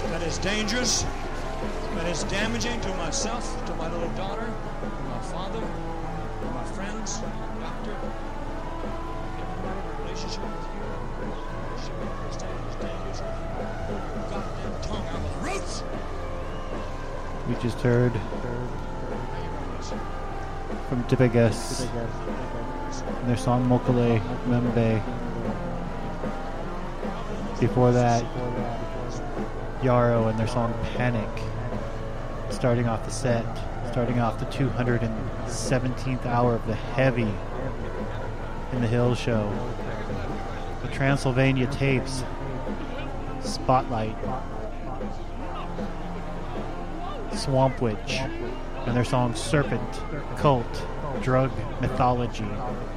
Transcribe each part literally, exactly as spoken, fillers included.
that is dangerous, that is damaging to myself, to my little daughter, to my father, to my friends, doctor, everybody, my relationship with you, relationship with Christine is dangerous. Your goddamn tongue out of the roots! We just heard from Tibagas and their song Mokale Membe. Before that, Yarrow and their song Panic. Starting off the set, starting off the two hundred seventeenth hour of the Heavy in the Hill Show. The Transylvania Tapes, Spotlight, Swamp Witch, and their song Serpent, Cult, Drug, Mythology.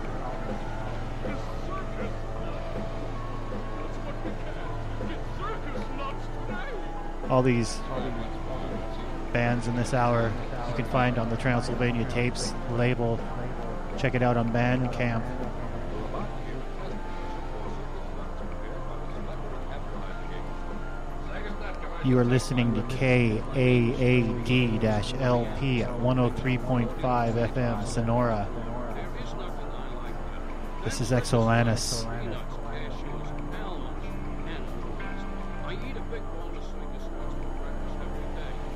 All these bands in this hour you can find on the Transylvania Tapes label. Check it out on Bandcamp. You are listening to K A A D L P at one oh three point five F M Sonora. This is Exolanus.